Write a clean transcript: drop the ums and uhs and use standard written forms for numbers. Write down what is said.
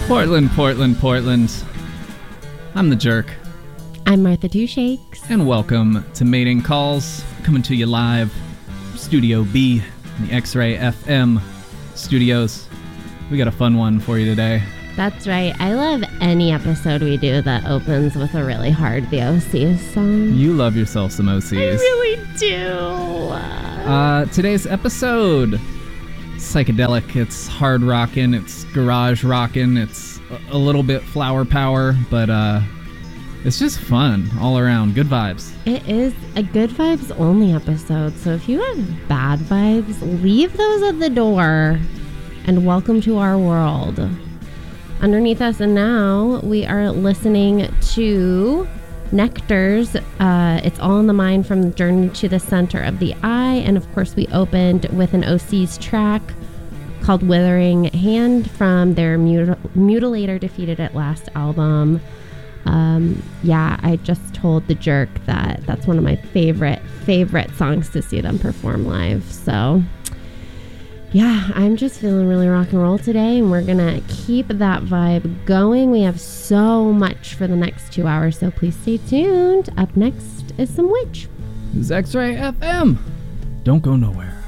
Portland, Portland, Portland. I'm the Jerk. I'm Martha Two Shakes. And welcome to Mating Calls, coming to you live from Studio B in the X-Ray FM studios. We got a fun one for you today. That's right. I love any episode we do that opens with a really hard The OCs song. You love yourself some OCs. I really do. Today's episode, psychedelic, it's hard rockin', it's garage rockin', it's a little bit flower power, but it's just fun all around. Good vibes. It is a good vibes only episode, so if you have bad vibes, leave those at the door and welcome to our world. Underneath us and now, we are listening to Nectar's It's All in the Mind from the Journey to the Center of the Eye. And of course, we opened with an OC's track called Withering Hand from their Mutilator Defeated It last album. I just told the Jerk that that's one of my favorite songs to see them perform live. So yeah, I'm just feeling really rock and roll today, and we're gonna keep that vibe going. We have so much for the next 2 hours, so please stay tuned. Up next is some Witch. This is X-Ray FM. Don't go nowhere.